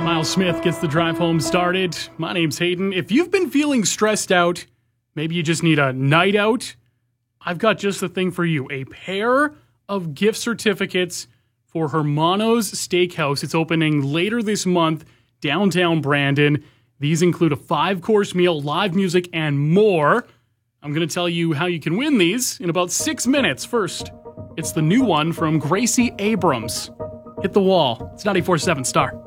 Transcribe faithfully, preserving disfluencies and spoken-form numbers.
Miles Smith gets the drive home started. My name's Hayden. If you've been feeling stressed out, maybe you just need a night out, I've got just the thing for you. A pair of gift certificates for Hermanos Steakhouse. It's opening later this month, downtown Brandon. These include a five-course meal, live music, and more. I'm going to tell you how you can win these in about six minutes. First, it's the new one from Gracie Abrams. Hit the wall. It's ninety-four point seven Star.